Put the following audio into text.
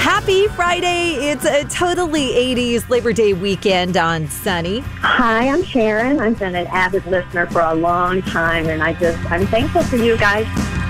Happy Friday. It's a totally 80s Labor Day weekend on Sunny. Hi, I'm Sharon. I've been an avid listener for a long time, and I'm thankful for you guys